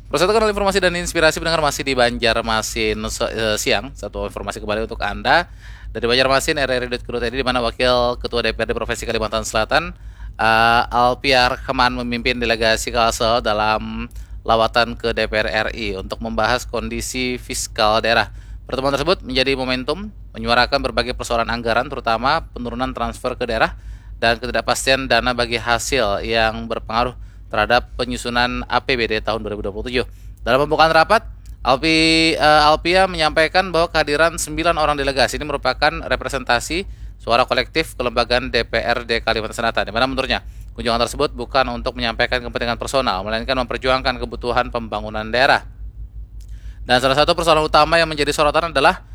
Proses Kanal Informasi dan Inspirasi pendengar masih di Banjarmasin siang. Satu informasi kembali untuk Anda dari Banjarmasin RRI.co.id, di mana Wakil Ketua DPRD Provinsi Kalimantan Selatan Alpiar Keman memimpin delegasi Kalsel dalam lawatan ke DPR RI untuk membahas kondisi fiskal daerah. Pertemuan tersebut menjadi momentum menyuarakan berbagai persoalan anggaran, terutama penurunan transfer ke daerah dan ketidakpastian dana bagi hasil yang berpengaruh terhadap penyusunan APBD tahun 2027. Dalam pembukaan rapat, Alpia menyampaikan bahwa kehadiran 9 orang delegasi ini merupakan representasi suara kolektif kelembagaan DPRD Kalimantan Selatan, di mana menurutnya kunjungan tersebut bukan untuk menyampaikan kepentingan personal, melainkan memperjuangkan kebutuhan pembangunan daerah. Dan salah satu persoalan utama yang menjadi sorotan adalah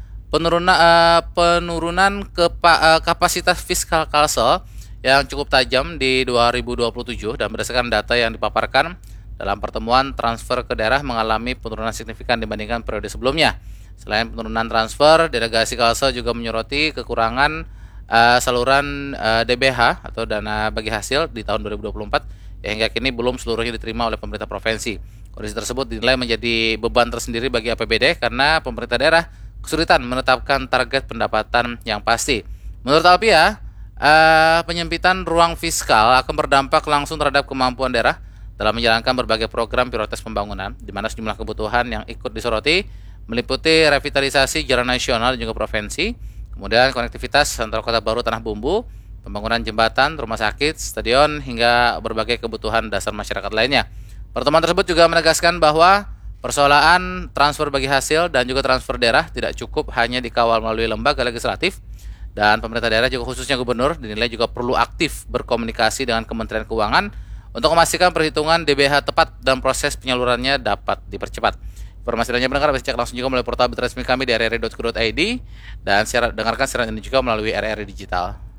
penurunan kapasitas fiskal Kalsel yang cukup tajam di 2027, dan berdasarkan data yang dipaparkan dalam pertemuan, transfer ke daerah mengalami penurunan signifikan dibandingkan periode sebelumnya. Selain penurunan transfer, delegasi Kalsel juga menyoroti kekurangan saluran DBH atau dana bagi hasil di tahun 2024 yang hingga kini belum seluruhnya diterima oleh pemerintah provinsi. Kondisi tersebut dinilai menjadi beban tersendiri bagi APBD karena pemerintah daerah kesulitan menetapkan target pendapatan yang pasti. Menurut Alpia, penyempitan ruang fiskal akan berdampak langsung terhadap kemampuan daerah dalam menjalankan berbagai program prioritas pembangunan, di mana sejumlah kebutuhan yang ikut disoroti meliputi revitalisasi jalan nasional dan juga provinsi, kemudian konektivitas antar kota baru Tanah Bumbu, pembangunan jembatan, rumah sakit, stadion, hingga berbagai kebutuhan dasar masyarakat lainnya. Pertemuan tersebut juga menegaskan bahwa persoalan transfer bagi hasil dan juga transfer daerah tidak cukup hanya dikawal melalui lembaga legislatif, dan pemerintah daerah juga khususnya gubernur dinilai juga perlu aktif berkomunikasi dengan Kementerian Keuangan untuk memastikan perhitungan DBH tepat dan proses penyalurannya dapat dipercepat. Informasi lainnya pendengar bisa cek langsung juga melalui portal resmi kami di rri.co.id, dan dengarkan siaran ini juga melalui RRI Digital.